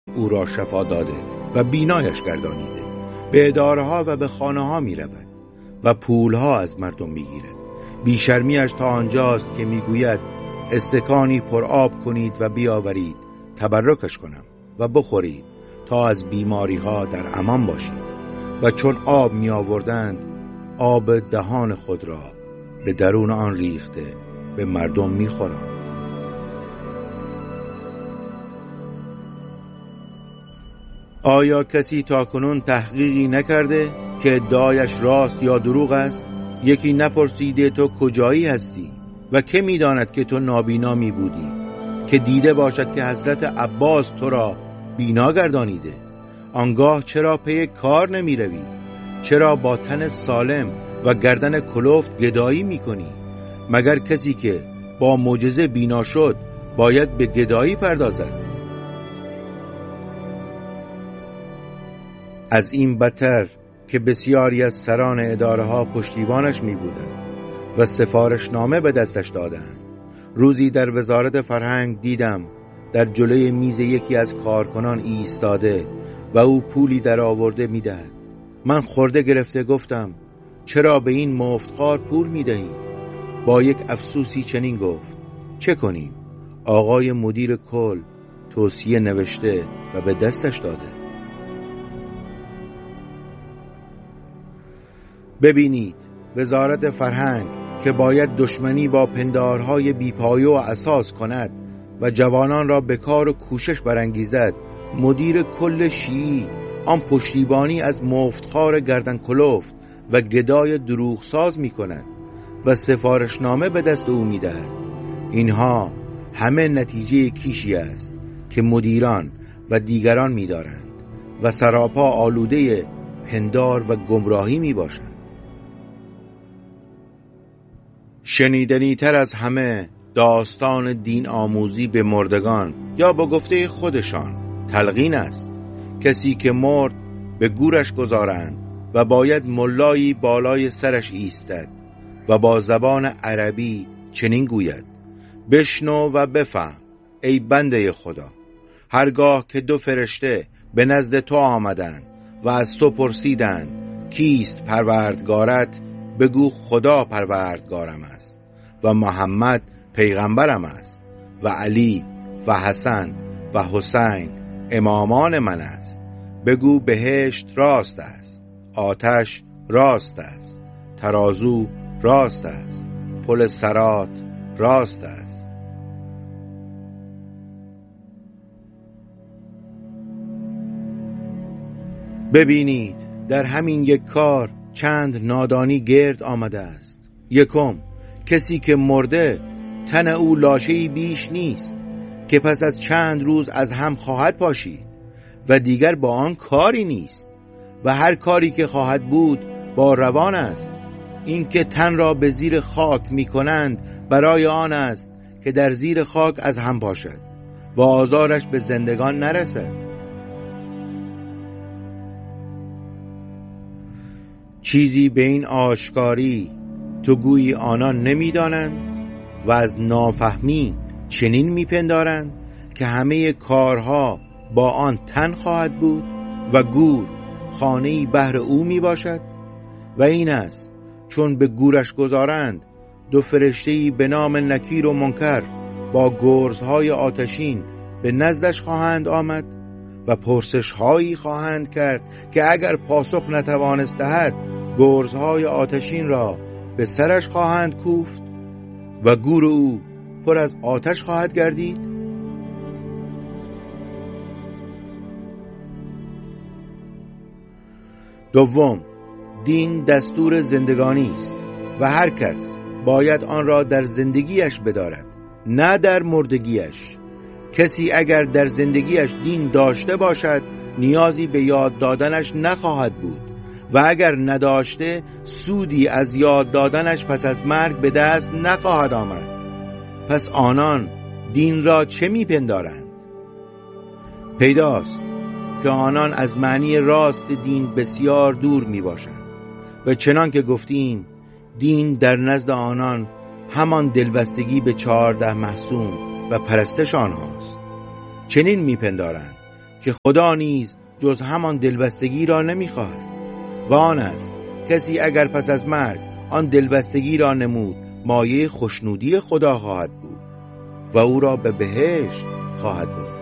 او را شفا داده و بینایش گردانیده. به اداره ها و به خانه ها می رود و پول ها از مردم می گیرد. بیشرمیش تا آنجاست که می گوید استکانی پر آب کنید و بیاورید تبرکش کنم و بخورید تا از بیماری ها در امان باشید. و چون آب می آوردند آب دهان خود را به درون آن ریخته به مردم می خورند. آیا کسی تاکنون تحقیقی نکرده که ادعایش راست یا دروغ است؟ یکی نپرسیده تو کجایی هستی و که می‌داند که تو نابینا می بودی، که دیده باشد که حضرت عباس تو را بینا گردانیده؟ آنگاه چرا پی کار نمی روی؟ چرا با تن سالم و گردن کلفت گدایی می کنی؟ مگر کسی که با معجزه بینا شد باید به گدایی پردازد؟ از این بدتر که بسیاری از سران اداره ها پشتیبانش می بودند و سفارشنامه به دستش دادند. روزی در وزارت فرهنگ دیدم در جلوی میز یکی از کارکنان ایستاده و او پولی در آورده می دهد. من خورده گرفته گفتم چرا به این مفتخوار پول می دهی؟ با یک افسوسی چنین گفت چه کنیم؟ آقای مدیر کل توصیه نوشته و به دستش داده. ببینید وزارت فرهنگ که باید دشمنی با پندارهای بیپایه و اساس کند و جوانان را به کار و کوشش برانگیزد، مدیر کل شیعی آن پشتیبانی از مفتخوار گردن کلفت و گدای دروغساز می کند و سفارشنامه به دست او می دهد. اینها همه نتیجه کیشی است که مدیران و دیگران می دارند و سراپا آلوده پندار و گمراهی می باشند. شنیدنی تر از همه داستان دین آموزی به مردگان یا با گفته خودشان تلقین است. کسی که مرد به گورش گذارند و باید ملایی بالای سرش ایستد و با زبان عربی چنین گوید بشنو و بفهم ای بنده خدا، هرگاه که دو فرشته به نزد تو آمدند و از تو پرسیدند کیست پروردگارت، بگو خدا پروردگارم است و محمد پیغمبرم است و علی و حسن و حسین امامان من است. بگو بهشت راست است، آتش راست است، ترازو راست است، پل صراط راست است. ببینید در همین یک کار چند نادانی گرد آمده است. یکم، کسی که مرده تن او لاشه‌ای بیش نیست که پس از چند روز از هم خواهد پاشید و دیگر با آن کاری نیست و هر کاری که خواهد بود با روان است. این که تن را به زیر خاک می کنند برای آن است که در زیر خاک از هم پاشد و آزارش به زندگان نرسد. چیزی به این آشکاری تو گویی آنان نمی‌دانند و از نافهمی چنین می‌پندارند که همه کارها با آن تن خواهد بود و گور خانه‌ای بهر او میباشد. و این است چون به گورش گذارند دو فرشته‌ای به نام نکیر و منکر با گرزهای آتشین به نزدش خواهند آمد و پرسش‌هایی خواهند کرد که اگر پاسخ نتوانست دهد گرزهای آتشین را به سرش خواهند کوفت و گور او پر از آتش خواهد گردید. دوم، دین دستور زندگانی است و هر کس باید آن را در زندگیش بدارد نه در مردگیش. کسی اگر در زندگیش دین داشته باشد نیازی به یاد دادنش نخواهد بود و اگر نداشته سودی از یاد دادنش پس از مرگ به دست نخواهد آمد. پس آنان دین را چه میپندارند؟ پیداست که آنان از معنی راست دین بسیار دور میباشند و چنان که گفتیم دین در نزد آنان همان دلبستگی به 14 محسوم و پرستش آنهاست. چنین میپندارند که خدا نیز جز همان دلبستگی را نمی‌خواهد و آن است کسی اگر پس از مرگ آن دلبستگی را نمود مایه خوشنودی خدا خواهد بود و او را به بهشت خواهد بود.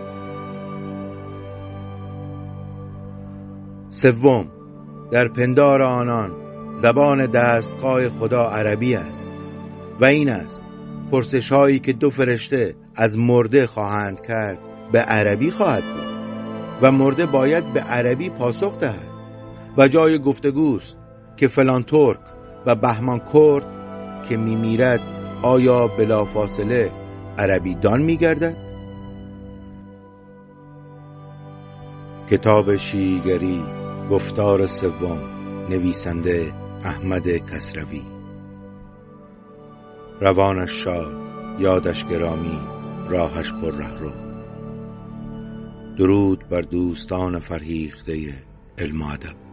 سوم، در پندار آنان زبان دستگاه خدا عربی است و این است پرسش هایی که دو فرشته از مرده خواهند کرد به عربی خواهد بود و مرده باید به عربی پاسخ دهد و جای گفتگوست که فلان ترک و بهمان کرد که میمیرد آیا بلافاصله عربی دان میگردد؟ کتاب شیعیگری گفتار سوم، نویسنده احمد کسروی. روانش شاد، یادش گرامی، راهش پر رهرو. درود بر دوستان فرهیخته علم و ادب.